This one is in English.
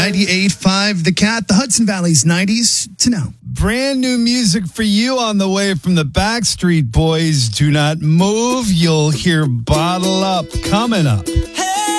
98.5 The Cat, the Hudson Valley's 90s to now. Brand new music for you on the way from the Backstreet Boys. Do not move. You'll hear Bottle Up coming up.